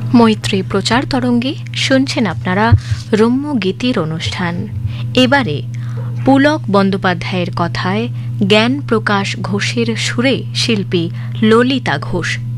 মৈত্রী প্রচার তরঙ্গে শুনছেন আপনারা রম্য গীতির অনুষ্ঠান। এবারে পুলক বন্দ্যোপাধ্যায়ের কথায় জ্ঞান প্রকাশ ঘোষের সুরে শিল্পী ললিতা ঘোষ